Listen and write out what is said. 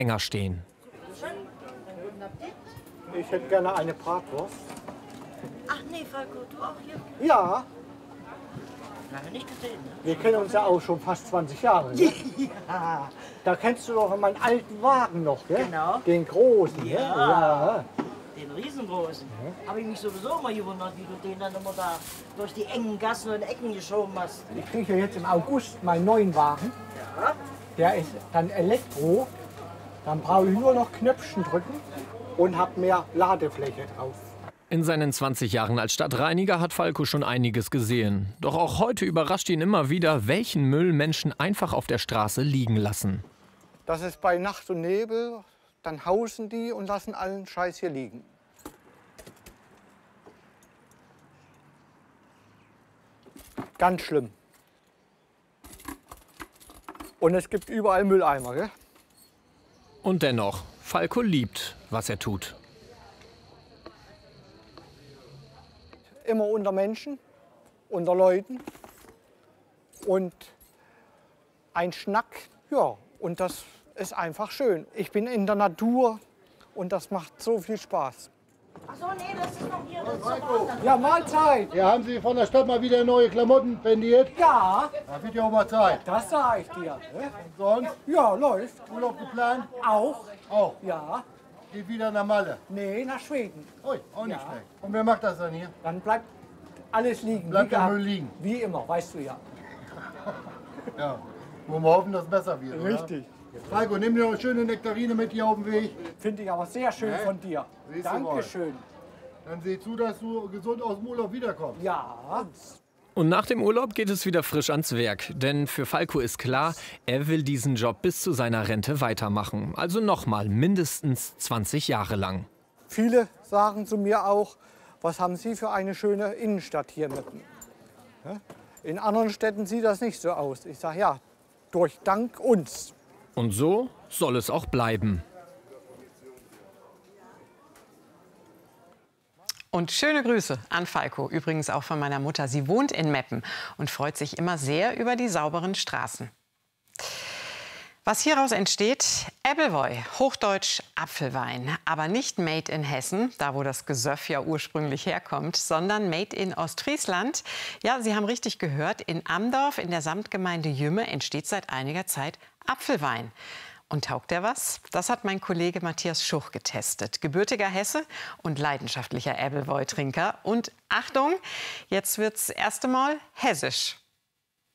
enger stehen. Ich hätte gerne eine Bratwurst. Ach nee, Falco, du auch hier? Ja, Lange nicht gesehen, ne? wir kennen uns ja auch schon fast 20 Jahre. Ne? Ja. Da kennst du doch meinen alten Wagen noch, gell? Genau. Den großen. Ja. Ne? Ja. Den riesengroßen. Habe ich mich sowieso immer gewundert, wie du den dann immer da durch die engen Gassen und Ecken geschoben hast. Ich kriege jetzt im August meinen neuen Wagen. Ja. Der ist dann Elektro. Dann brauche ich nur noch Knöpfchen drücken und habe mehr Ladefläche drauf. In seinen 20 Jahren als Stadtreiniger hat Falco schon einiges gesehen. Doch auch heute überrascht ihn immer wieder, welchen Müll Menschen einfach auf der Straße liegen lassen. Das ist bei Nacht und Nebel, dann hausen die und lassen allen Scheiß hier liegen. Ganz schlimm. Und es gibt überall Mülleimer, gell? Und dennoch, Falco liebt, was er tut. Immer unter Menschen, unter Leuten und ein Schnack, ja, und das ist einfach schön. Ich bin in der Natur und das macht so viel Spaß. Ach so, nee, das ist noch hier. Das ist noch Ja, Mahlzeit! Ja, haben Sie von der Stadt mal wieder neue Klamotten spendiert? Ja, Da wird ja auch mal Zeit. das sage ich dir. Ne? Sonst Ja, läuft. Urlaub geplant? Auch? Auch. Ja. Geht wieder nach Malle. Nee, nach Schweden. Ui, auch nicht Ja. schlecht. Und wer macht das dann hier? Dann bleibt alles liegen. Bleibt wie der gehabt. Müll liegen? Wie immer, weißt du ja. Ja. Wollen wir hoffen, dass es besser wird, Richtig. oder? Falco, nimm dir noch eine schöne Nektarine mit hier auf dem Weg. Finde ich aber sehr schön von dir. Siehst du mal. Dankeschön. Dann sieh zu, dass du gesund aus dem Urlaub wiederkommst. Ja. Und nach dem Urlaub geht es wieder frisch ans Werk. Denn für Falco ist klar, er will diesen Job bis zu seiner Rente weitermachen. Also nochmal mindestens 20 Jahre lang. Viele sagen zu mir auch, was haben Sie für eine schöne Innenstadt hier mitten. In anderen Städten sieht das nicht so aus. Ich sage ja, durch Dank uns. Und so soll es auch bleiben. Und schöne Grüße an Falco, übrigens auch von meiner Mutter. Sie wohnt in Meppen und freut sich immer sehr über die sauberen Straßen. Was hieraus entsteht, Appleboy, hochdeutsch Apfelwein, aber nicht made in Hessen, da wo das Gesöff ja ursprünglich herkommt, sondern made in Ostfriesland. Ja, Sie haben richtig gehört, in Amdorf in der Samtgemeinde Jümme entsteht seit einiger Zeit Apfelwein. Und taugt der was? Das hat mein Kollege Matthias Schuch getestet. Gebürtiger Hesse und leidenschaftlicher Appleboy-Trinker. Und Achtung, jetzt wird's erst einmal hessisch.